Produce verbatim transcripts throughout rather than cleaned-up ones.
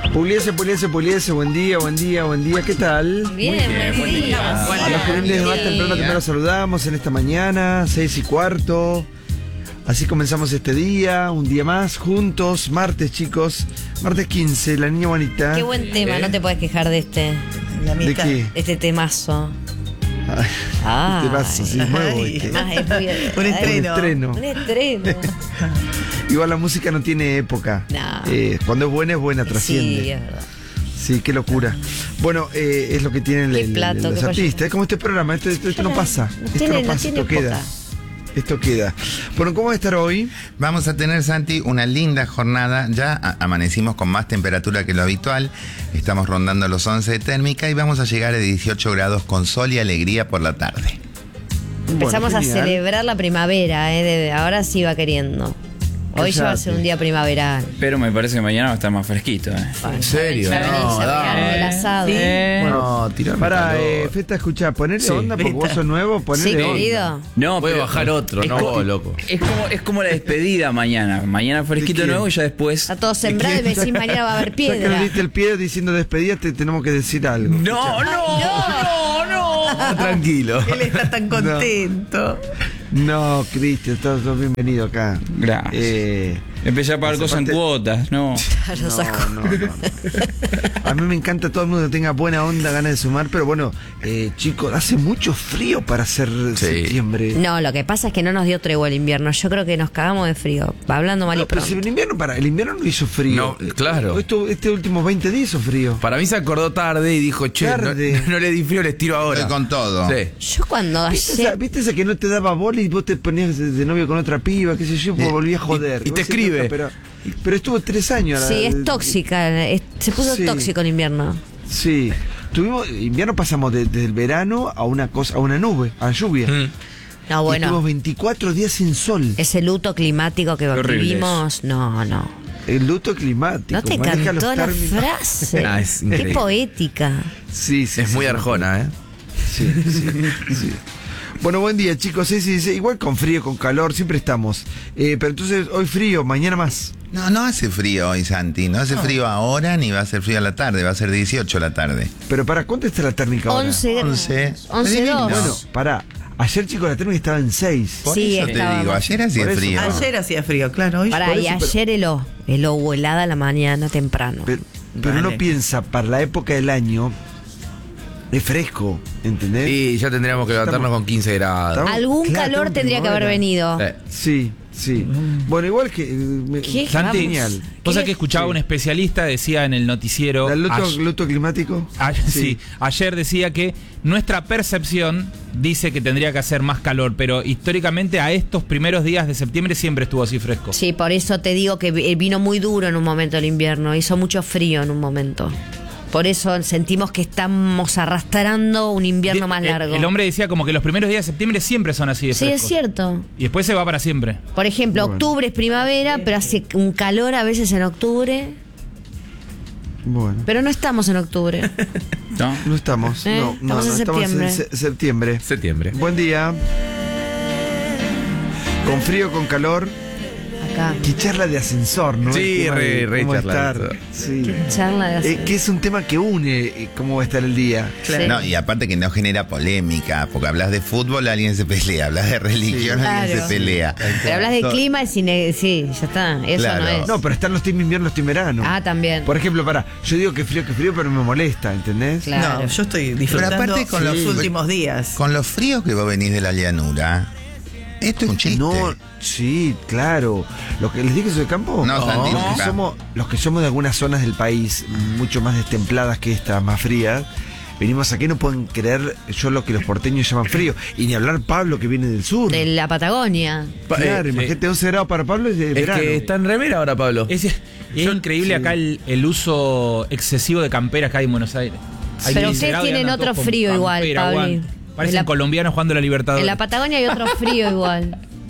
Puliese, Puliese, Puliese, buen día, buen día, buen día, ¿qué tal? Bien, bien, buen día. A los que vienen más temprano también los saludamos en esta mañana, seis y cuarto. Así comenzamos este día, un día más, juntos, martes, chicos. Martes quince, la niña bonita. Qué buen tema, ¿Eh? no te puedes quejar de este. La ¿De qué? Este temazo. Ay, Ah, este vaso, sí, nuevo. Ay, Este. más, es muy, Un estreno. Un estreno. Un estreno. Igual la música no tiene época. No. Eh, cuando es buena, es buena, trasciende. Sí, es verdad. Sí, qué locura. Bueno, eh, es lo que tienen Qué el- plato, los qué artistas. pollo. Es como este programa, esto, esto, esto no pasa. No Esto tiene- no no pasa, tiene esto queda. época. Esto queda. Bueno, ¿cómo va a estar hoy? Vamos a tener, Santi, una linda jornada. Ya a- amanecimos con más temperatura que lo habitual. Estamos rondando los once de térmica y vamos a llegar a dieciocho grados con sol y alegría por la tarde. Empezamos Bueno, a genial. celebrar la primavera, ¿eh? De- ahora sí va queriendo. Hoy ya va a ser un día primaveral. Pero me parece que mañana va a estar más fresquito, ¿eh? ¿En serio? Ya venís, No, ya pegaron dale. el asado. Sí. Bueno, No, tirame Para, calor. eh, Feta, escucha, ponerle Sí. onda porque vos sos nuevo, sí, ponerle onda. querido. No, Puede pero- bajar otro, es no como- vos, loco. Es como, es como la despedida mañana. Mañana fresquito ¿De quién? nuevo y ya después. Está todo sembrado y me decís mañana va a haber Ya que nos piedra. diste el pie diciendo despedida, te tenemos que decir algo. No, no, no, no. Tranquilo. Él está tan contento. No, Cristian, estás sos bienvenido acá. Gracias. Eh, Empecé a pagar esa cosas en parte- cuotas, no. Lo no, saco. no, no, no. A mí me encanta todo el mundo que tenga buena onda, ganas de sumar, pero bueno, eh, chicos, hace mucho frío para ser septiembre. No, lo que pasa es que no nos dio tregua el invierno. Yo creo que nos cagamos de frío. Hablando mal y No, pero pronto. si el invierno, para, el invierno no hizo frío. No, claro. Esto, este último veinte días hizo frío. Para mí se acordó tarde y dijo, che, no, Tarde. no le di frío, les tiro ahora. Estoy con todo. Sí. Yo cuando ¿Viste esa, ayer... ¿Viste esa que no te daba bola y vos te ponías de, de novio con otra piba, qué sé yo, pues Y- volví a joder? y- y Vos te decís, escribe. Pero, pero estuvo tres años. Sí, la- es tóxica. es- se puso Sí. tóxico el invierno. Sí. Tuvimos, invierno pasamos de- desde el verano a una cosa, a una nube, a lluvia. Mm. No, Y Ah, bueno. Estuvimos veinticuatro días sin sol. Ese luto climático que horrible vivimos, no, no. El luto climático. No te maneja los cantó la términos. frase. Ah, es Qué increíble. poética. Sí, sí. Es sí, muy sí. arjona, ¿eh? Sí, sí, sí. Bueno, buen día, chicos. Sí, sí, sí. Igual con frío, con calor, siempre estamos. Eh, pero entonces, hoy frío, mañana más. No, no hace frío hoy, Santi. No hace frío ahora ni va a ser frío a la tarde. Va a ser dieciocho a la tarde. Pero para, ¿cuánto está la térmica ahora? once grados. once. once Divino. dos. Bueno, para. Ayer, chicos, la térmica estaba en seis. Por Sí, eso te estábamos. digo, ayer hacía Por eso. frío. Ayer hacía frío, claro. Hoy Pará, por y eso, pero- ayer heló. Heló o helada a la mañana temprano. Pero, pero Vale. uno piensa, para la época del año, es fresco, ¿entendés? Y ya tendríamos que levantarnos Estamos- con quince grados. estamos- Algún Claro, calor estamos tendría que haber primavera. venido. Eh, Sí, sí. Bueno, igual que... eh, me- ¿Qué? Santi, Vamos. genial. Vos sabés ¿Qué? que escuchaba un especialista, decía en el noticiero. ¿El luto, ay- luto climático? ay- sí, ayer decía que nuestra percepción dice que tendría que hacer más calor, pero históricamente a estos primeros días de septiembre siempre estuvo así fresco. Sí, por eso te digo que vi- vino muy duro en un momento el invierno. Hizo mucho frío en un momento. Por eso sentimos que estamos arrastrando un invierno más El- largo. El hombre decía como que los primeros días de septiembre siempre son así de Sí, frescos. es cierto. Y después se va para siempre. Por ejemplo, Bueno. octubre es primavera, pero hace un calor a veces en octubre. Bueno. Pero no estamos en octubre. ¿No? No estamos. ¿Eh? No, no, Estamos no, en estamos septiembre. en se- septiembre. septiembre. Buen día. Con frío, con calor. Acá. Qué charla de ascensor, ¿no? Sí, El tema re- de re cómo charla de estar. ascensor. Sí. Charla de Eh, que es un tema que une eh, cómo va a estar el día. Claro. No, y aparte que no genera polémica, porque hablas de fútbol, alguien se pelea, hablas de religión, Sí. alguien Claro. se pelea. Pero hablas de So- clima y cine, sí, ya está. Eso Claro. no es. No, pero están los team invierno, los team verano. Ah, también. Por ejemplo, para, yo digo que frío, que frío, pero me molesta, ¿entendés? Claro. No, yo estoy disfrutando aparte con los los- últimos días. Con los fríos que vos venís de la llanura, esto es un chiste. No, sí, claro. Lo que les dije soy de campo. No, Santi, los, que nunca. somos, los que somos de algunas zonas del país mucho más destempladas que estas, más frías, venimos aquí, no pueden creer yo lo que los porteños llaman frío. Y ni hablar Pablo que viene del sur. De la Patagonia. Pa- Claro, eh, imagínate, once grados para Pablo es de Es verano. que está en remera ahora, Pablo. Es, es increíble sí. acá el, el uso excesivo de camperas que hay en Buenos Aires. Hay Pero quince ustedes grados y tienen andan otro todos con frío igual, campera, Pabli. guante. Parecen En la- colombianos jugando a la Libertadores. En la Patagonia hay otro frío igual.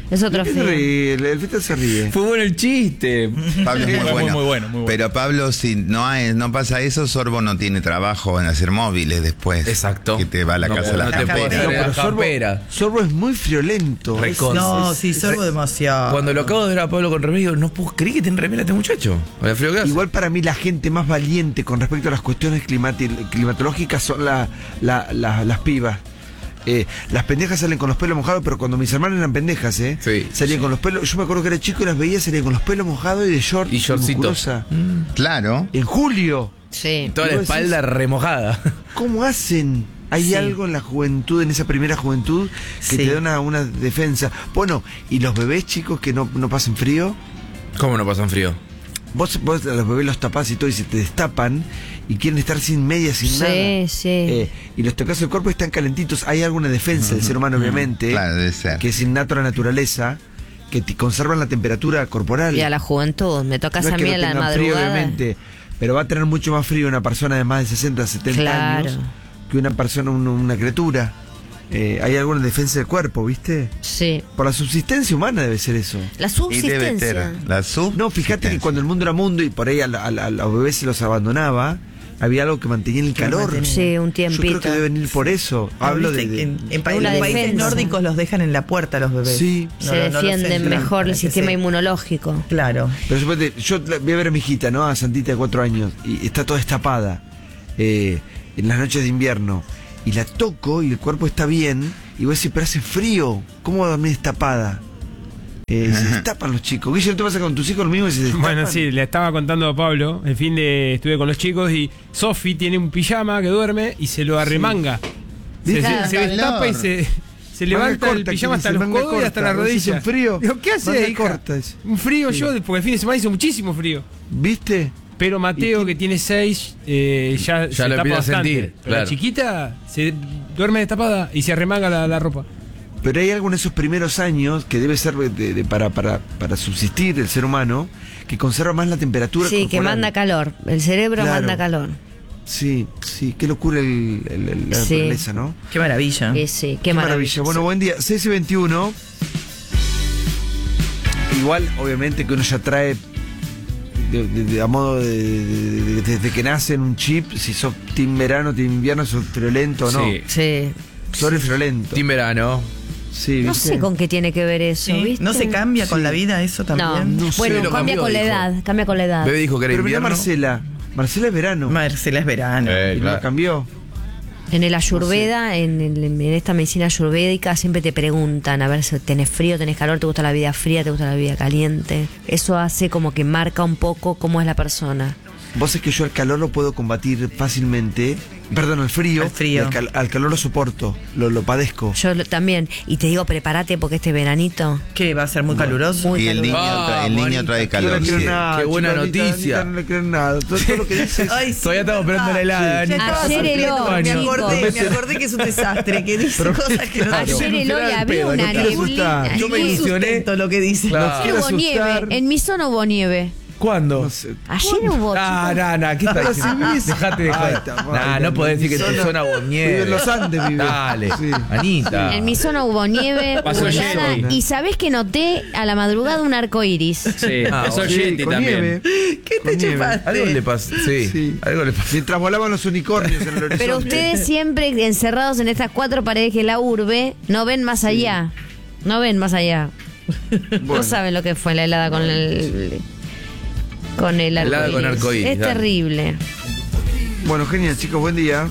Es otro ¿Qué se frío. ríe? El, el Fita se ríe. Fue bueno el chiste. Pablo es muy Muy, bueno. muy bueno, muy bueno. Pero Pablo, si no hay, no pasa eso, Sorbo no tiene trabajo en hacer móviles después. Exacto. Que te va a la No, casa de no las te puedo camperas. hacer Pero la Sorbo, campera. Sorbo es muy friolento. Recontra. No, sí, sorbo demasiado. Cuando lo acabo de ver a Pablo con remera, digo, no puedo creer que tiene remera este muchacho. Con el frío que hace. Igual para mí la gente más valiente con respecto a las cuestiones climati- climatológicas son la, la- la- las pibas. Eh, las pendejas salen con los pelos mojados, pero cuando mis hermanas eran pendejas, ¿eh? Sí. Salían con los pelos. Yo me acuerdo que era chico y las veía, salían con los pelos mojados y de short. Y shortcito. musculosa. Claro. En julio. Sí. Toda la ¿Y vos decís? espalda remojada. ¿Cómo hacen? Hay Sí. algo en la juventud, en esa primera juventud, que Sí. te da una, una defensa. Bueno, ¿y los bebés chicos que no, no pasen frío? ¿Cómo no pasan frío? Vos, vos a los bebés los tapás y todo y se te destapan y quieren estar sin medias, sin Sí, nada. sí. Eh, y los tocas el cuerpo y están calentitos. Hay alguna defensa del ser humano, obviamente, Claro, debe ser. que es innato a la naturaleza, que te conservan la temperatura corporal. Y a la juventud. Me tocas No es a que mí no a la tengan frío, madrugada. obviamente, pero va a tener mucho más frío una persona de más de sesenta, setenta Claro. años que una persona, un- una criatura. Eh, hay alguna defensa del cuerpo, ¿viste? Sí. Por la subsistencia humana debe ser eso. La Y debe subsistencia. ser la sub. No, fíjate que cuando el mundo era mundo y por ahí a, la- a la- a los bebés se los abandonaba, había algo que mantenía el Que calor. mantenía. Sí, un Yo creo tiempito. que debe venir por eso. No, Hablo de, viste de- que en, en pa- Una los países defensa. nórdicos los dejan en la puerta a los bebés. Sí. No, Se no, no los defienden entran mejor para el que sistema se- inmunológico. Claro. Pero suponete, yo la- voy a ver a mi hijita, ¿no? A Santita de cuatro años, y está toda destapada eh, en las noches de invierno. Y la toco y el cuerpo está bien. Y vos decís, pero hace frío. ¿Cómo va a dormir destapada? Eh, se destapan los chicos. Guille, ¿no te pasa con tus hijos lo mismo? Que se destapan? Bueno, sí, le estaba contando a Pablo, el fin de estuve con los chicos y Sofi tiene un pijama que duerme y se lo arremanga. Se, ¿Viste? se- se Calor. destapa y se, se Manga levanta el corta, pijama que hasta dice, los manga codos y hasta corta. la ¿Vos decís rodilla. un frío? Digo, ¿qué hace, Manga hija? corta, dice. Un frío Sí. yo, porque el fin de semana hizo muchísimo frío. ¿Viste? Pero Mateo, que tiene seis, eh, ya, Ya se lo tapa empieza a bastante. sentir, Pero claro. la chiquita se duerme destapada y se arremanga la, la ropa. Pero hay algo en esos primeros años que debe ser de- de- para, para, para subsistir el ser humano, que conserva más la temperatura Sí, que corporal. manda calor. El cerebro Claro. manda calor. Sí, sí, qué locura el, el- el- la Sí. naturaleza, ¿no? Qué maravilla. Sí, sí, qué, Qué maravilla. Bueno, buen día. seis y veintiuno. Igual, obviamente, que uno ya trae de, de- de- a modo de, de- de- desde que nace en un chip, si sos team verano, team invierno, sos friolento o no. Sí. Sí. Sos friolento. Team verano. Sí, No ¿viste? sé con qué tiene que ver eso, Sí, ¿viste? ¿no se cambia con Sí. la vida eso No, también? No sé. bueno, Pero cambia cambió, con la dijo. edad, cambia con la edad. Bebé dijo que era Pero mirá invierno. Marcela. Marcela es verano. Marcela es verano. Eh, y no claro. cambió. En el ayurveda, en, el- en esta medicina ayurvédica, siempre te preguntan, a ver si tenés frío, tenés calor, te gusta la vida fría, te gusta la vida caliente. Eso hace como que marca un poco cómo es la persona. Vos es que yo al calor lo puedo combatir fácilmente. Perdón, al frío. Al frío. y Al, cal- al calor lo soporto. Lo, lo padezco. Yo lo- también, y te digo, prepárate porque este veranito... ¿Qué? ¿Va a ser muy caluroso? Muy Y el niño, Ah, trae, el niño Juanita, trae Yo no calor. le creo sí. nada. Qué buena chico, Anita, noticia. Anita, no le creo nada. Todo, todo lo que dices. Ay, sí, Todavía estamos esperando la helada, Ya Anita. estaba Ayer el sufriendo, horno, me chicos. acordé, me acordé que es un desastre, que dice cosas que no Ayer el hoy había pedo, una no quiero neblina. asustar. Yo me Ningún ilusioné. sustento lo que dice. Claro. Ayer quiero hubo nieve, asustar. en mi zona hubo nieve. ¿Cuándo? No sé. Ayer hubo... Ah, chicos. no, no, ¿qué estás diciendo? sí, sí. Dejate de Ay, joder. está mal, Nah, no en podés mi decir que tu zona- zona hubo nieve. Vive en los Andes, vive. Dale, Sí. Anita. En mi zona hubo nieve, Pasó hubo Yeti. helada, y sabés que noté a la madrugada un arco iris. Sí, Ah, eso Sí, Yeti con también. nieve. ¿Qué Con te nieve. chupaste? Algo le pasó. Sí, Sí. algo le pasó. Mientras volaban los unicornios en el horizonte. Pero ustedes siempre encerrados en estas cuatro paredes que es la urbe, no ven más allá. No ven más allá. Bueno. No saben lo que fue la helada con el... Con el Helada arcoíris. con arcoíris, Es dale. terrible. Bueno, genial, chicos, buen día.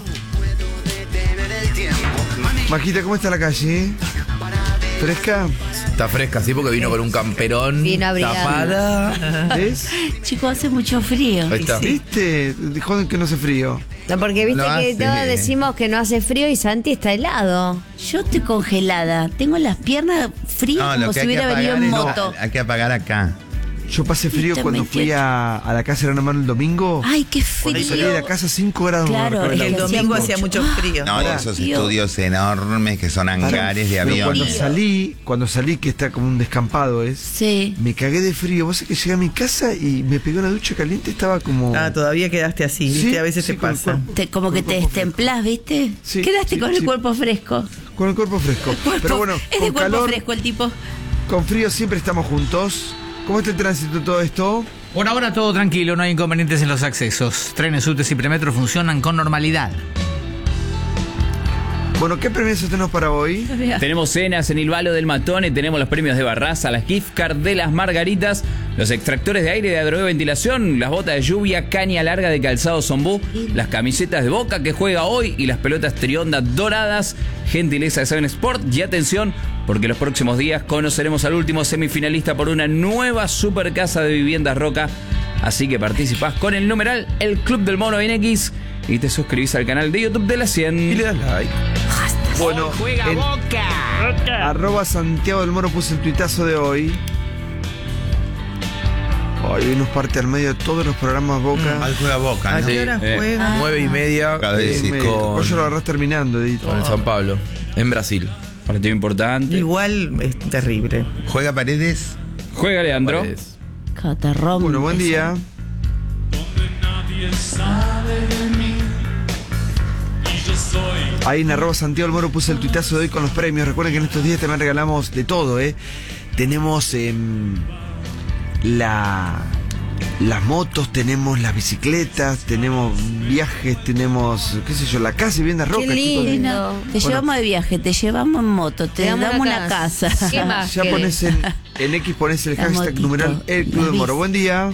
Majita, ¿cómo está la calle? ¿Fresca? Está fresca, sí, porque vino con un camperón. Vino abrigada. Tapada. ¿Ves? Chico, hace mucho frío. Ahí está. ¿Viste? Joden que no hace frío. No, porque viste Lo que hace. todos decimos que no hace frío y Santi está helado. Yo estoy congelada. Tengo las piernas frías No, como lo si que hay que hubiera venido apagar en es- moto. hay que apagar acá. Yo pasé frío Está cuando fui a, a la casa de Gran Hermano el domingo. Ay, qué Cuando salí de la frío. casa cinco grados. Claro, marcaba es la El que puerta. domingo hacía hacía mucho frío. No, Pará. esos Dios. estudios enormes que son hangares de Pero cuando aviones. salí, cuando salí, que está como un descampado es, Sí. me cagué de frío. Vos sabés que llegué a mi casa y me pegué una ducha caliente, estaba como... Ah, todavía quedaste así, Sí, ¿viste? A veces sí, te con el pasa. cuerpo. Te- como que te Con el cuerpo destemplás, ¿viste? Sí, Quedaste sí, con el sí. cuerpo fresco. Con el cuerpo fresco. Cuerpo- Pero bueno, es de con cuerpo calor, fresco el tipo. Con frío siempre estamos juntos. ¿Cómo está el tránsito todo esto? Por ahora todo tranquilo, no hay inconvenientes en los accesos. Trenes, subtes y premetro funcionan con normalidad. Bueno, ¿qué premios tenemos para hoy? Tenemos cenas en el Valo del Matone, tenemos los premios de Barraza, las gift card de las Margaritas, los extractores de aire de Adrogué Ventilación, las botas de lluvia, caña larga de calzado Zombú, las camisetas de Boca que juega hoy y las pelotas Trionda doradas, gentileza de Seven Sport. Y atención, porque los próximos días conoceremos al último semifinalista por una nueva super casa de viviendas Roca. Así que participás con el numeral El Club del Mono en X y te suscribís al canal de YouTube de la cien. Y le das like. Bueno, ¡Juega en Boca! arroba Santiago del Moro puse el tuitazo de hoy. Hoy nos parte al medio de todos los programas Boca. Hoy juega Boca, ¿A ¿no? qué hora eh, juega? Nueve y media Cada vez eh, sí. con, Vos ya lo agarrás terminando, Edito. con el San Pablo, en Brasil. Partido importante. Igual es terrible. Juega Paredes. Juega Leandro. Paredes. Catarrón. Bueno, buen día. Ahí en arroba Santiago del Moro puse el tuitazo de hoy con los premios. Recuerden que en estos días también regalamos de todo, ¿eh? Tenemos eh, la, las motos, tenemos las bicicletas, tenemos viajes, tenemos, qué sé yo, la casa y viviendas Roca. Qué chicos. lindo. Te Bueno. llevamos de viaje, te llevamos en moto, te, damos, una casa. ¿Qué más Ya querés? pones en, en X pones el La hashtag motito, numeral El Club la del Moro. bici. Buen día.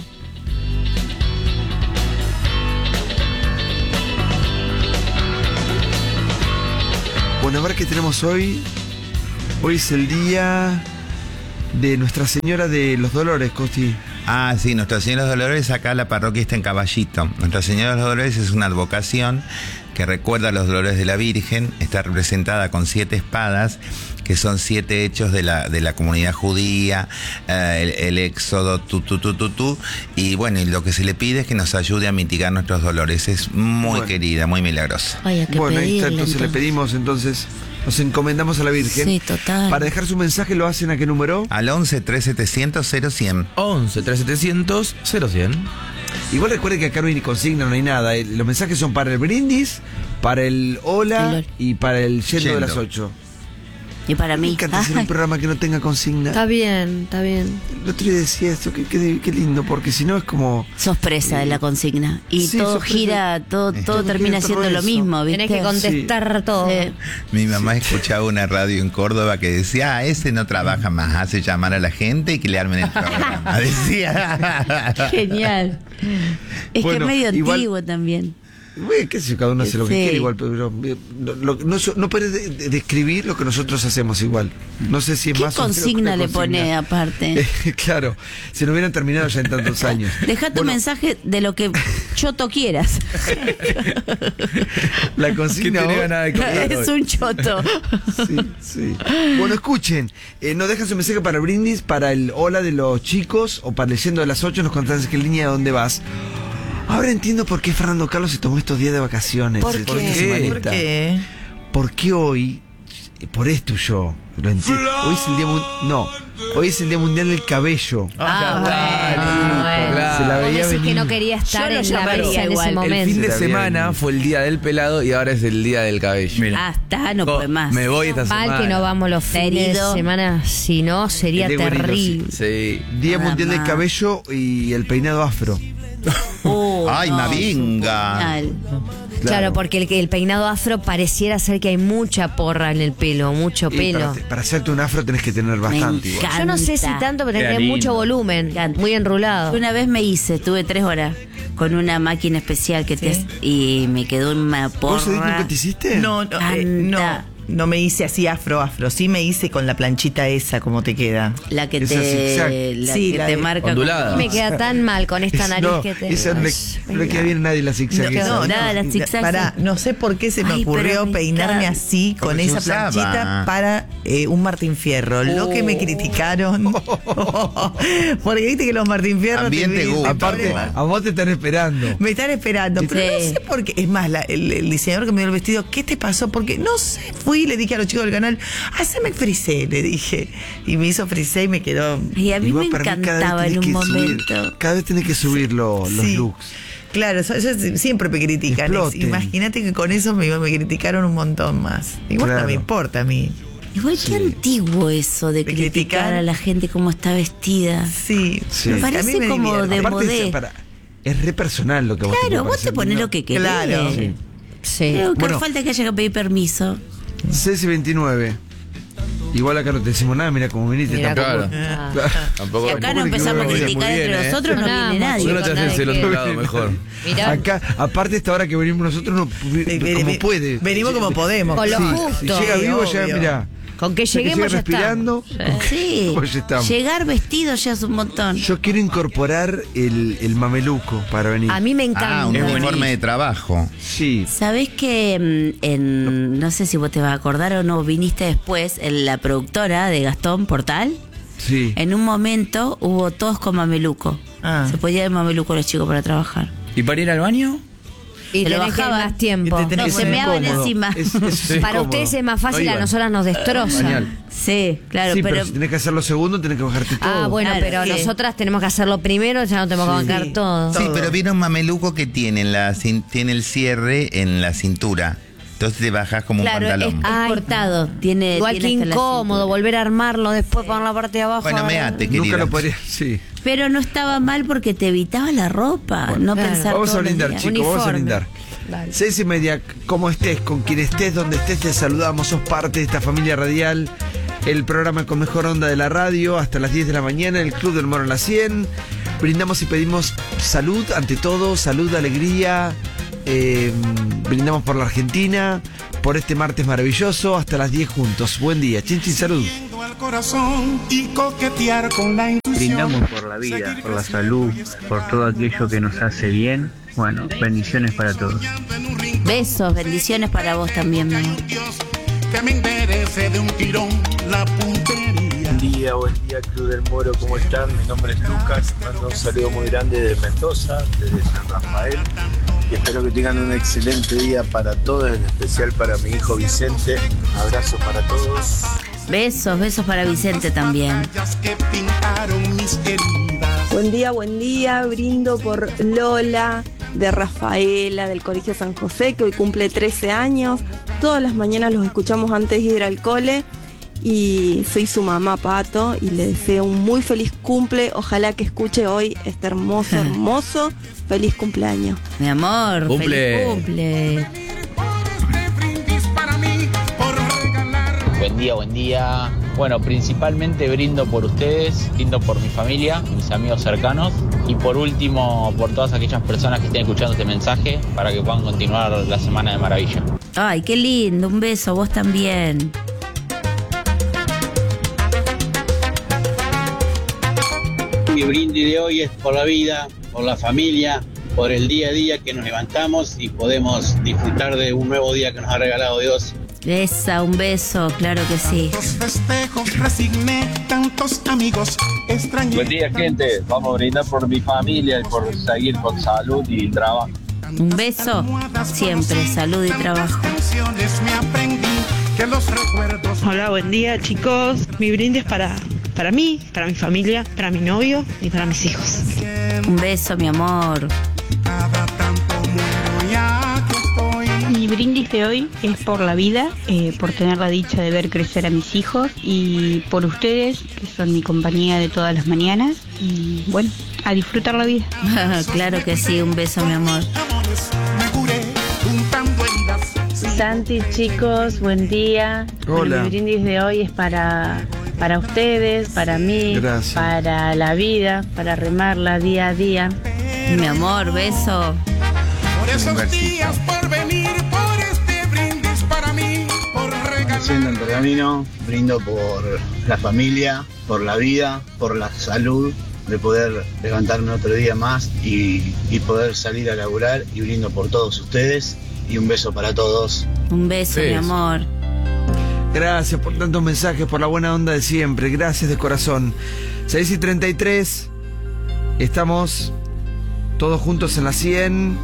Bueno, a ver qué tenemos hoy. Hoy es el día de Nuestra Señora de los Dolores, Costi. Ah, sí, Nuestra Señora de los Dolores, acá la parroquia está en Caballito. Nuestra Señora de los Dolores es una advocación que recuerda los dolores de la Virgen, está representada con siete espadas, que son siete hechos de la, de la comunidad judía, eh, el, el éxodo, tu, tu, tu, tu, tu, y bueno, y lo que se le pide es que nos ayude a mitigar nuestros dolores. Es muy Bueno. querida, muy milagrosa. Vaya que Bueno, ahí está, pedirle, entonces le pedimos, entonces nos encomendamos a la Virgen. Sí, total. Para dejar su mensaje, ¿lo hacen a qué número? Al once, tres setecientos, cero cien. once, tres setecientos, cero cien. Igual recuerden que acá no hay ni consigna, no hay nada. Eh, Los mensajes son para el brindis, para el hola El hola. y para el yendo, Yendo. de las ocho. Y para Me mí. encanta hacer un Ay, programa que no tenga consigna. Está bien, está bien. El otro día decía esto, qué, qué, qué lindo, porque si no es como... sos presa de la consigna. Y Sí, todo sos presa. gira, todo, todo Todo termina gira, siendo todo lo eso. mismo, ¿viste? Tenés que contestar todo. Sí. Mi mamá escuchaba una radio en Córdoba que decía, ah, ese no trabaja más, hace llamar a la gente y que le armen el programa. Decía. Genial. Es Bueno, que es medio igual- antiguo también. Bueno, qué sé yo, cada uno hace lo que Sí. quiere igual, pero eh, no, lo- no, so- no puedes de- de- describir lo que nosotros hacemos igual. No sé si es ¿Qué más o menos consigna que le consigna. pone aparte? Claro, si no hubieran terminado ya en tantos años. Deja tu Bueno, mensaje de lo que choto quieras. La consigna Que tiene hoy- ganas de comer Es hoy. un choto. Sí, sí. Bueno, escuchen, eh, nos dejan su mensaje para el brindis, para el hola de los chicos o para el yendo de las ocho, nos contás qué línea de dónde vas. Ahora entiendo por qué Fernando Carlos se tomó estos días de vacaciones. ¿Por esta qué? semanita. ¿Por qué? Porque hoy, por esto yo, lo entiendo. Hoy es el día mun- no, hoy es el día mundial del cabello. Ah, bueno, bueno. claro. Se la Vos veía decís que venir. no quería estar Yo lo en la llamaría mesa en igual. ese El momento. El fin de Se la veía semana venir. fue el día del pelado y ahora es el día del cabello. Mira. Hasta no Co- puede más. Me voy esta Mal semana. que no vamos los Está fines de herido. semana, si no sería El de Guerrero, terrible. Sí. Día Nada mundial del más. cabello y el peinado afro. Oh, Ay, no, Mavinga. genial. Claro, porque el, el peinado afro pareciera ser que hay mucha porra en el pelo, mucho Y pelo. para, para hacerte un afro tenés que tener bastante. igual. encanta. Yo no sé si tanto, pero Queda tiene lindo. mucho volumen, encanta. muy enrulado. Una vez me hice, estuve tres horas con una máquina especial que te y me quedó una ¿Vos Edith, porra. nunca te hiciste? No, no, eh, no, Canta. no me hice así afro, afro. Sí me hice con la planchita esa, como te queda. La que Esa zigzag. te, la Sí, que la te de- marca. Ondulada. Me queda tan mal con esta nariz no, que te. esa no le, Ay, no le queda bien a nadie la zigzag. No, esa. no, nada, la zigzag. Pará, no sé por qué se me Ay, ocurrió pero me peinarme encanta. así con Porque se esa usaba. planchita para eh, un Martín Fierro. Lo que me criticaron. Porque viste que los Martín Fierro te Ambiente vienen- gusto. Aparte, a vos te están esperando. me están esperando, pero Sí. no sé por qué. Es más, la- el, el diseñador que me dio el vestido, ¿qué te pasó? Porque no sé, fui y le dije a los chicos del canal, haceme frisé, le dije. Y me hizo frisé y me quedó. Y a mí Igual me para mí cada vez encantaba en tenés un que subir- momento. cada vez tenés que subir lo- los Sí. looks. Claro, eso, eso siempre me critican. Exploten. Imagínate que con eso me, me criticaron un montón más. Igual Claro. no me importa a mí. Igual qué antiguo eso de, De criticar, criticar a la gente cómo está vestida. Sí, Sí. Me A mí parece me como divierte. de Aparte, modé. es, para- es re personal lo que vos Claro, te vos te pones lo que querés. Claro. Sí. Sí. Pero que Bueno. falta que haya que pedir permiso. Ceci veintinueve. Igual acá no te decimos nada, mira cómo viniste. Mirá tampoco. cómo- Claro. Ah. Tampoco. Si acá no tampoco empezamos a te quedó criticar muy bien, entre ¿eh? nosotros, no, No, viene nada, nadie. ¿Por qué no te haces el otro lado mejor? Mirá. Acá, aparte esta hora que venimos nosotros, no, Ve- ve- como ve- puede. venimos como podemos. Con lo Sí, justo. si llega vivo, ya, obvio. mira. Con que lleguemos ya respirando. estamos. Sí, Pues ya estamos. llegar vestido ya es un montón. Yo quiero incorporar el, el mameluco para venir. A mí me encanta. Ah, un Es uniforme buenísimo. de trabajo. Sí. ¿Sabés que mm, en, no sé si vos te vas a acordar o no, viniste después, en la productora de Gastón Portal, Sí. en un momento hubo todos con mameluco. Ah. Se podía ir mameluco los chicos para trabajar. ¿Y para ir al baño? Y Te lo tenés que ir bajaban. más tiempo. Y te tenés No, que se poner meaban incómodo. encima. Es- es Para incómodo. ustedes es más fácil, No a iban. nosotras nos destroza. Pañal. Sí, claro, sí, pero, pero, si tenés que hacerlo segundo, tenés que bajarte todo. Ah, bueno, Claro, pero sí. nosotras tenemos que hacerlo primero, ya no tenemos que Sí. bancar todo. Sí, Todo. pero viene un mameluco que tiene, la, cin- tiene el cierre en la cintura. Entonces te bajas como claro, un es, pantalón. es Ay, cortado. Tiene, Igual tiene que hasta la incómodo cintura. volver a armarlo después poner la parte de abajo. Bueno, meate, Nunca querida. lo podría. Sí. Pero no estaba mal porque te evitaba la ropa, no claro. pensar Vamos a todos los brindar, días. chicos, vamos a Uniforme. brindar. Dale. Seis y media, como estés, con quien estés, donde estés, te saludamos. Sos parte de esta familia radial. El programa con mejor onda de la radio, hasta las diez de la mañana, el Club del Moro en la cien. Brindamos y pedimos salud, ante todo, salud, alegría. Eh, brindamos por la Argentina, por este martes maravilloso, hasta las diez juntos. Buen día, chin chin, salud. Al corazón y coquetear con la intuición. Brindamos por la vida, por la salud, por todo aquello que nos hace bien. Bueno, bendiciones para todos. Besos, bendiciones para vos también, mi amor. Que me enderece de un tirón la puntería. Buen día, buen día, Club del Moro, ¿cómo están? Mi nombre es Lucas, mando un saludo muy grande desde Mendoza, desde San Rafael. Y espero que tengan un excelente día para todos, en especial para mi hijo Vicente. Abrazo para todos. Besos, besos para Vicente también. Rayas que pintaron mis heridas. Buen día, buen día. Brindo por Lola, de Rafaela, del Colegio San José, que hoy cumple trece años. Todas las mañanas los escuchamos antes de ir al cole. Y soy su mamá, Pato, y le deseo un muy feliz cumple. Ojalá que escuche hoy este hermoso, hermoso, feliz cumpleaños. Mi amor, Cumple. feliz cumple. Buen día, buen día. Bueno, principalmente brindo por ustedes, brindo por mi familia, mis amigos cercanos y por último por todas aquellas personas que estén escuchando este mensaje para que puedan continuar la semana de maravilla. Ay, qué lindo, un beso, vos también. Mi brindis de hoy es por la vida, por la familia, por el día a día que nos levantamos y podemos disfrutar de un nuevo día que nos ha regalado Dios. Esa, un beso, claro que sí. Tantos festejos resigné, tantos amigos extrañé. Buen día, gente. Vamos a brindar por mi familia y por seguir con salud y trabajo. Un beso, siempre, salud y trabajo. Canciones me aprendí que los recuerdos. Hola, buen día, chicos. Mi brindis para, para mí, para mi familia, para mi novio y para mis hijos. Un beso, mi amor. Cada tanto muero y aquí estoy. Mi brindis de hoy es por la vida, eh, por tener la dicha de ver crecer a mis hijos y por ustedes, que son mi compañía de todas las mañanas. Y bueno, a disfrutar la vida. Claro que sí, un beso, mi amor. Amores, me curé juntando heridas. Santi, chicos, buen día. Hola. Mi brindis de hoy es para, para ustedes, para mí, Gracias. para la vida, para remarla día a día. Mi amor, beso. Por esos días por venir, por este brindis para mí, por Haciendo el regalar. pergamino, brindo por la familia, por la vida, por la salud, de poder levantarme otro día más y, y poder salir a laburar, y brindo por todos ustedes y un beso para todos. Un beso, mi Beso. amor. Gracias por tantos mensajes, por la buena onda de siempre. Gracias de corazón. seis y treinta y tres. Estamos todos juntos en la cien.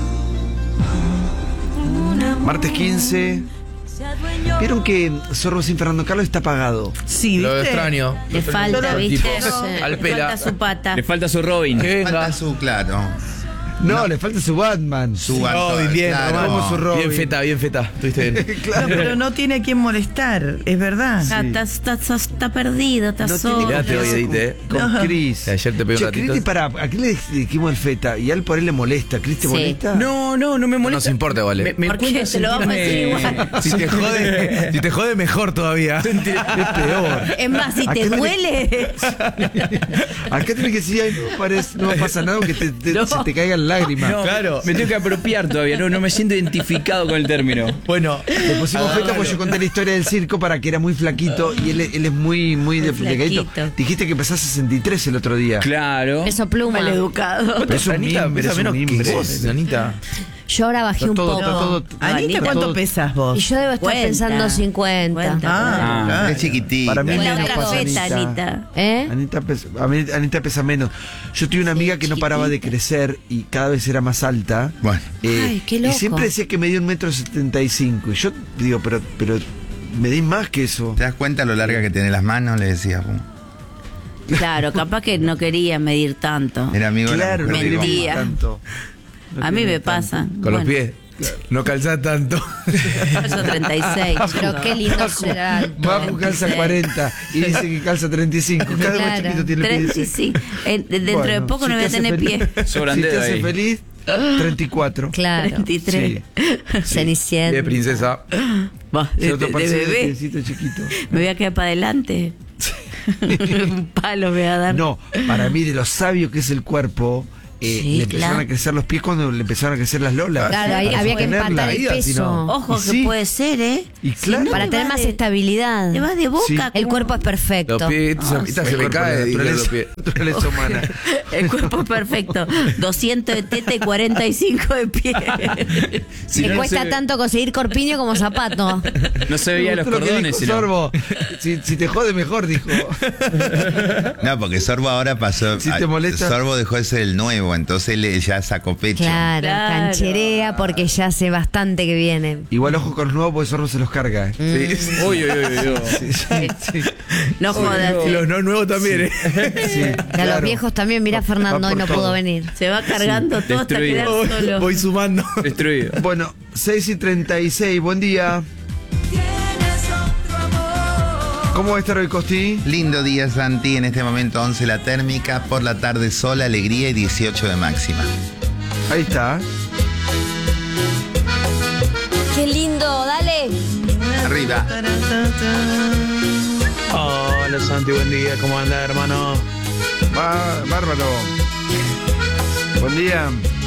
Martes quince. ¿Vieron que Sorbo sin Fernando Carlos está apagado? Sí, Lo ¿viste? extraño. Le falta, ¿viste? Tipo, Le al pela. falta su pata. Le falta su Robin. Que venga. Falta su, claro. No, le falta su Batman. Su Robin, bien, claro. Román. Como su Robin. Bien feta, bien feta. Estuviste bien. No, pero no tiene a quién molestar, es verdad. Ah, Está, está, está, está perdido, está No solo. tiene Mirate hoy, Edith, eh. Con No. Chris. Que ayer te pegué un Che, ratito. Chris, para, ¿a qué le dijimos el feta? Y a él por él le molesta. ¿Chris te Sí. molesta? No, no, no me No molesta. nos importa, vale. Me, me ¿Por qué? cuenta Se lo vamos a decir igual. Si te jode, si te jode mejor todavía. Es peor. Es más, si ¿A te qué le- duele. Acá tenés que decir, ay, no, parece, no pasa nada, que te, te- No. se te caigan lágrimas. No, Claro. Me tengo que apropiar todavía, no, no me siento identificado con el término. Bueno, Le pusimos feta porque yo conté la historia del circo para que era muy flaquito y él, él es muy, muy, de- delgadito. flaquito. Dijiste que pesás sesenta y tres el otro día. Claro. Eso pluma. Maleducado. Es un Anita mimbre, pesa es un menos mimbre. que vos, Anita. Yo ahora bajé Está un todo, poco. está todo. Anita, ¿cuánto todo- pesas vos? Y yo debo estar Cuenta, pensando cincuenta. cuenta. Ah, Ah, claro. Es chiquitita. Para mí Es la menos otra pasa, feta, Anita. Anita. ¿Eh? Anita pesa, a mí- Anita pesa menos. Yo tuve una amiga que no paraba de crecer y cada vez era más alta. Bueno. Eh, Ay, qué loco. Y siempre decía que medía un metro setenta y cinco. Y yo digo, pero, pero medís más que eso. ¿Te das cuenta lo larga que tiene las manos? Le decía. pum. Claro, capaz que no quería medir tanto. Era amigo Claro, de no la mujer. Mentía. queríamos tanto. No A mí me queríamos tanto. pasa. Con los Bueno, pies. No calzás tanto. Calzo treinta y seis. Pero qué lindo ser alto. Bajo calza cuarenta y dice que calza treinta y cinco. Cada vez más Claro. chiquito tiene el pie. treinta y cinco. En- dentro de Bueno, poco si no te voy a hace tener feliz- pie. Sobran Si te dedos hace ahí. feliz, treinta y cuatro. Claro. veintitrés. Cenicienta. Bien, princesa. Va, Se de, otro de parece de bebé. piecito chiquito. Me voy a quedar para adelante. Un palo me va a dar. No, para mí de lo sabio que es el cuerpo, eh, Sí, le empezaron claro. a crecer los pies cuando le empezaron a crecer las lolas. Claro, ahí Para había que sostener empatar la el vida, si peso. no. Ojo Y que sí, puede ser, ¿eh? Y Si claro. no, Para te tener va más de- estabilidad. Te vas de boca. Sí. El como- cuerpo es perfecto. Los pies, esta, esta se El me cuerpo cae. de digo, naturaleza, los pies. naturaleza humana. El cuerpo es perfecto. doscientos de teta y cuarenta y cinco de pie. Si Me no, no cuesta se ve- tanto conseguir corpiño como zapato. No se veía los Me gustó lo que cordones, dijo sino. Sorbo. Si, si te jode mejor, dijo. No, porque Sorbo ahora pasó. Si te molesta. Sorbo dejó de ser el nuevo, entonces él ya sacó pecho. Claro, Claro. cancherea porque ya hace bastante que viene. Igual ojo con los nuevos porque Sorbo se los carga. ¿eh? Sí. Uy, uy, uy, uy. Sí, sí, sí. No jodas. Y los no nuevos también, ¿eh? Sí, Y a los claro. viejos también, mira Va- Fernando, va hoy por no todo. pudo venir. Se va cargando todo hasta Destruido. quedar solo. Voy sumando. Destruido. Bueno, seis y treinta y seis, buen día. ¿Cómo va a estar hoy, Costi? Lindo día, Santi. En este momento once la térmica. Por la tarde sol, alegría y dieciocho de máxima. Ahí está. Qué lindo, dale. Arriba. Hola Santi, buen día, ¿cómo anda hermano? Va, bárbaro. Buen día.